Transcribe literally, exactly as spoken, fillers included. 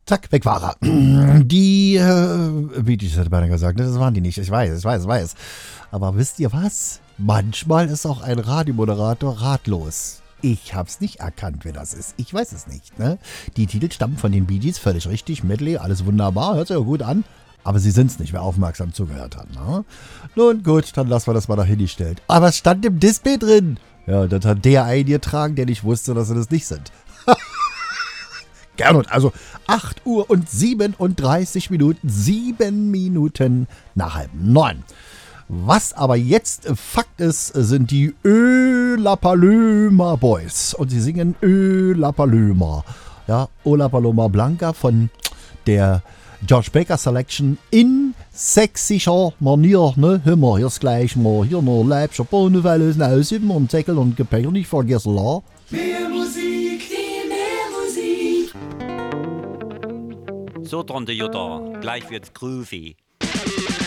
Zack, weg war er. Die, äh, wie ich hätte beinahe gesagt, ne, das waren die nicht. Ich weiß, ich weiß, ich weiß. Aber wisst ihr was? Manchmal ist auch ein Radiomoderator ratlos. Ich hab's nicht erkannt, wer das ist. Ich weiß es nicht, ne? Die Titel stammen von den Bee Gees, völlig richtig. Medley, alles wunderbar, hört sich ja gut an. Aber sie sind's nicht, wer aufmerksam zugehört hat, ne? Nun gut, dann lassen wir das mal nach hingestellt. Aber es stand im Display drin. Ja, das hat der eingetragen, der nicht wusste, dass sie das nicht sind. Gernot, also acht Uhr und siebenunddreißig Minuten, sieben Minuten nach halb neun. Was aber jetzt Fakt ist, sind die Ö La Paloma Boys. Und sie singen Ö La Paloma. Ja, O La Paloma Blanca von der George Baker Selection in sächsischer Manier. Ne? Hör mal, hier ist gleich mal. Hier noch Leibscher Bohne, weil es ein Haus üben und Deckel und Gepäck nicht vergessen. La. Mehr Musik, viel mehr Musik. So, Tante Jutta, gleich wird's groovy.